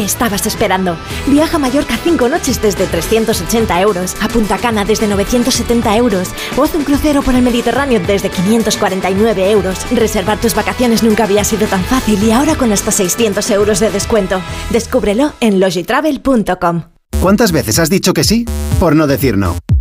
estabas esperando. Viaja a Mallorca 5 noches desde 380 euros, a Punta Cana desde 970 euros o haz un crucero por el Mediterráneo desde 549 euros. Reservar tus vacaciones nunca había sido tan fácil y ahora con hasta 600 euros de descuento. Descúbrelo en logitravel.com. ¿Cuántas veces has dicho que sí por no decir no?